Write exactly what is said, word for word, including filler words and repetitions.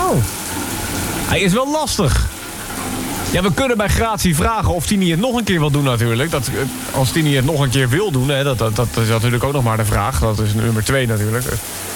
Oh. Hij is wel lastig. Ja, we kunnen bij Gratie vragen of Tini het nog een keer wil doen natuurlijk. Dat, als Tini het nog een keer wil doen, hè, dat, dat, dat is natuurlijk ook nog maar de vraag. Dat is nummer twee natuurlijk.